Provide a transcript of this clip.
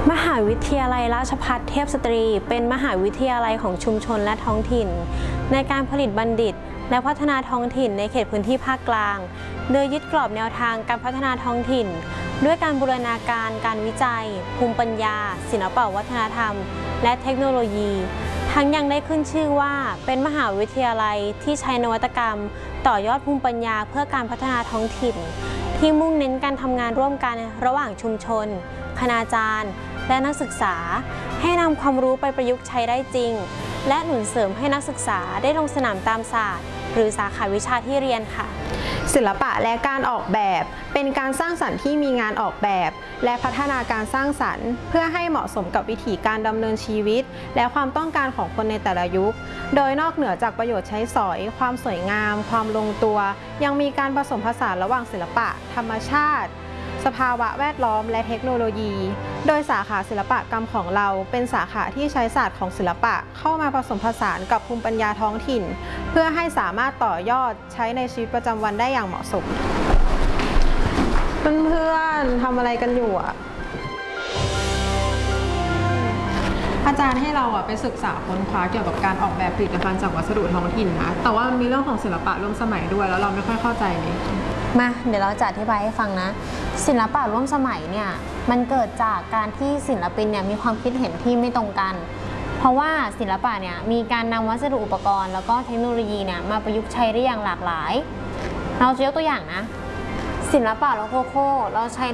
มหาวิทยาลัยราชภัฏเทพสตรีเป็นมหาวิทยาลัยของชุมชนและท้องถิ่นในการผลิตบัณฑิตและพัฒนาท้องถิ่นในเขตพื้นที่ภาคกลางโดยยึดกรอบแนวทางการพัฒนาท้องถิ่นด้วยการบูรณาการการวิจัยภูมิปัญญาศิลปวัฒนธรรมและเทคโนโลยีทั้งยังได้ขึ้นชื่อว่าเป็นมหาวิทยาลัยที่ใช้นวัตกรรมต่อยอดภูมิปัญญาเพื่อการพัฒนาท้องถิ่นที่มุ่งเน้นการทำงานร่วมกันระหว่างชุมชนคณาจารย์และนักศึกษาให้นำความรู้ไปประยุกต์ใช้ได้จริงและหนุนเสริมให้นักศึกษาได้ลงสนามตามศาสตร์หรือสาขาวิชาที่เรียนค่ะศิลปะและการออกแบบเป็นการสร้างสรรค์ที่มีงานออกแบบและพัฒนาการสร้างสรรค์เพื่อให้เหมาะสมกับวิถีการดำเนินชีวิตและความต้องการของคนในแต่ละยุคโดยนอกเหนือจากประโยชน์ใช้สอยความสวยงามความลงตัวยังมีการผสมผสานระหว่างศิลปะธรรมชาติสภาวะแวดล้อมและเทคโนโลยีโดยสาขาศิลปกรรมของเราเป็นสาขาที่ใช้ศาสตร์ของศิลปะเข้ามาผสมผสานกับภูมิปัญญาท้องถิ่นเพื่อให้สามารถต่อยอดใช้ในชีวิตประจำวันได้อย่างเหมาะสมเพื่อนๆทำอะไรกันอยู่อาจารย์ให้เราไปศึกษาค้นคว้าเกี่ยวกับการออกแบบผลิตภัณฑ์จากวัสดุท้องถิ่นนะแต่ว่ามีเรื่องของศิลปะร่วมสมัยด้วยแล้วเราไม่ค่อยเข้าใจเลยมาเดี๋ยวเราจะอธิบายให้ฟังนะศิลปะร่วมสมัยเนี่ยมันเกิดจากการที่ศิลปินเนี่ยมีความคิดเห็นที่ไม่ตรงกันเพราะว่าศิลปะเนี่ยมีการนำวัสดุอุปกรณ์แล้วก็เทคโนโลยีเนี่ยมาประยุกต์ใช้ได้อย่างหลากหลายเราจะยกตัวอย่างนะศิลปะโรโคโค่เราใช้